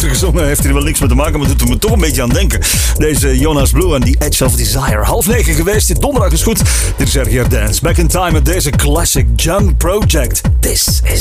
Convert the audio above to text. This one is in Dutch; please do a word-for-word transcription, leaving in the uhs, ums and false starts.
beter gezongen heeft hij er wel niks mee te maken, maar doet er me toch een beetje aan denken. Deze Jonas Blue en The Edge of Desire. Half negen geweest, donderdag is goed. Dit is R G R Dance. Back in time met deze classic Young Project. This is